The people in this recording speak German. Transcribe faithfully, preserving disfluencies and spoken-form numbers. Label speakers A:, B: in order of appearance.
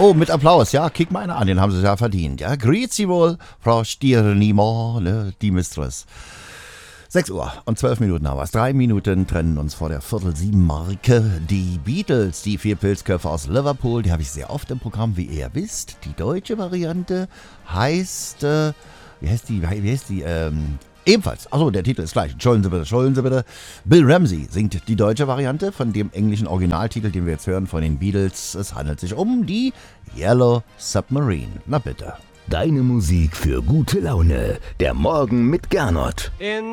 A: Oh, mit Applaus, ja, kick mal einer an, den haben sie ja verdient. Ja, grüezi wohl, Frau Stirnimore, die Mistress. sechs Uhr und zwölf Minuten haben wir es. Drei Minuten trennen uns vor der Viertel-sieben-Marke. Die Beatles, die vier Pilzköpfe aus Liverpool, die habe ich sehr oft im Programm, wie ihr wisst. Die deutsche Variante heißt, äh, wie heißt die, wie heißt die, ähm, ebenfalls, achso, der Titel ist gleich, entschuldigen Sie bitte, entschuldigen Sie bitte. Bill Ramsey singt die deutsche Variante von dem englischen Originaltitel, den wir jetzt hören von den Beatles. Es handelt sich um die Yellow Submarine. Na bitte.
B: Deine Musik für gute Laune. Der Morgen mit Gernot.
C: In